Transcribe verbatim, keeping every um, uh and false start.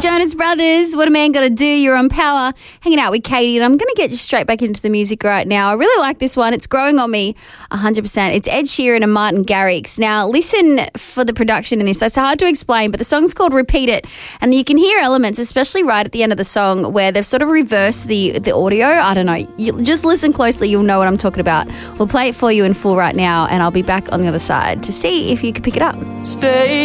Jonas Brothers, What a Man Gotta Do. You're on Power, hanging out with Katie, and I'm going to get you straight back into the music right now. I really like this one. It's growing on me one hundred percent. It's Ed Sheeran and Martin Garrix. Now, listen for the production in this. It's hard to explain, but the song's called Repeat It, and you can hear elements, especially right at the end of the song, where they've sort of reversed the, the audio. I don't know. You just listen closely. You'll know what I'm talking about. We'll play it for you in full right now, and I'll be back on the other side to see if you can pick it up. Stay